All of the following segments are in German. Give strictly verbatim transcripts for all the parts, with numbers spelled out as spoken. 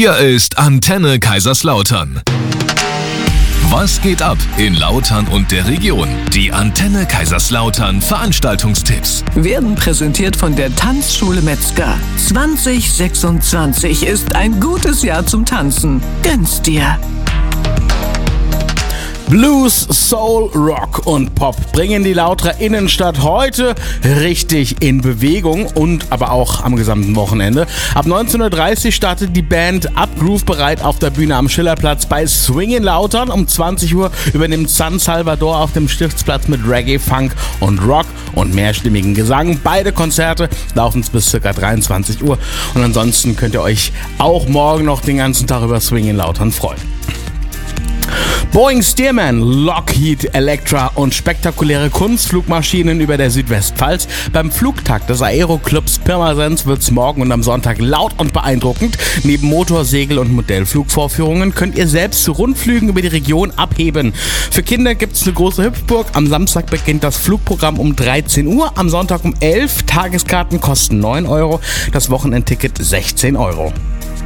Hier ist Antenne Kaiserslautern. Was geht ab in Lautern und der Region? Die Antenne Kaiserslautern Veranstaltungstipps werden präsentiert von der Tanzschule Metzger. zwanzig sechsundzwanzig ist ein gutes Jahr zum Tanzen. Gönn's dir! Blues, Soul, Rock und Pop bringen die Lauterer Innenstadt heute richtig in Bewegung und aber auch am gesamten Wochenende. Ab neunzehn Uhr dreißig startet die Band Up Groove bereit auf der Bühne am Schillerplatz bei Swing in Lautern. Um zwanzig Uhr übernimmt San Salvador auf dem Stiftsplatz mit Reggae, Funk und Rock und mehrstimmigen Gesang. Beide Konzerte laufen bis ca. dreiundzwanzig Uhr und ansonsten könnt ihr euch auch morgen noch den ganzen Tag über Swing in Lautern freuen. Boeing Stearman, Lockheed Electra und spektakuläre Kunstflugmaschinen über der Südwestpfalz. Beim Flugtag des Aeroclubs Pirmasens wird's morgen und am Sonntag laut und beeindruckend. Neben Motor-, Segel- und Modellflugvorführungen könnt ihr selbst zu Rundflügen über die Region abheben. Für Kinder gibt's eine große Hüpfburg. Am Samstag beginnt das Flugprogramm um dreizehn Uhr, am Sonntag um elf. Tageskarten kosten neun Euro, das Wochenendticket sechzehn Euro.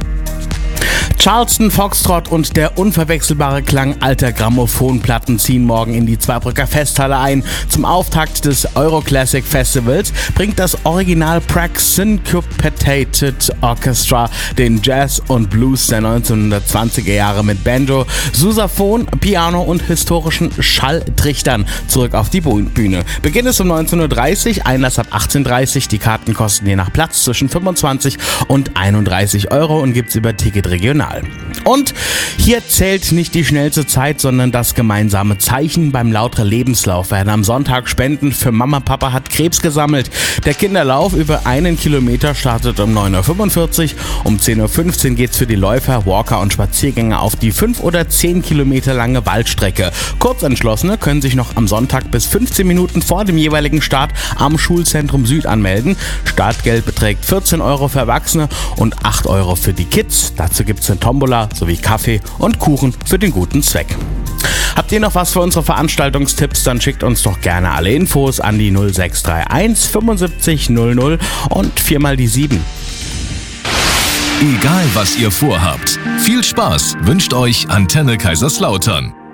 Charleston Foxtrot und der unverwechselbare Klang alter Grammophonplatten ziehen morgen in die Zweibrücker Festhalle ein. Zum Auftakt des Euroclassic Festivals bringt das Original Prague Syncopated Orchestra den Jazz und Blues der neunzehnhundertzwanziger Jahre mit Banjo, Sousaphon, Piano und historischen Schalltrichtern zurück auf die Bühne. Beginn ist um neunzehn Uhr dreißig, Einlass ab achtzehn Uhr dreißig. Die Karten kosten je nach Platz zwischen fünfundzwanzig und einunddreißig Euro und gibt's über Ticket Regional. Und hier zählt nicht die schnellste Zeit, sondern das gemeinsame Zeichen. Beim Lauterer Lebenslauf werden am Sonntag Spenden für Mama, Papa hat Krebs gesammelt. Der Kinderlauf über einen Kilometer startet um neun Uhr fünfundvierzig. Um zehn Uhr fünfzehn geht's für die Läufer, Walker und Spaziergänger auf die fünf oder zehn Kilometer lange Waldstrecke. Kurzentschlossene können sich noch am Sonntag bis fünfzehn Minuten vor dem jeweiligen Start am Schulzentrum Süd anmelden. Startgeld beträgt vierzehn Euro für Erwachsene und acht Euro für die Kids. Dazu gibt's eine Tombola sowie Kaffee und Kuchen für den guten Zweck. Habt ihr noch was für unsere Veranstaltungstipps? Dann schickt uns doch gerne alle Infos an die null sechs drei eins fünfundsiebzig null null und viermal die sieben. Egal was ihr vorhabt, viel Spaß wünscht euch Antenne Kaiserslautern.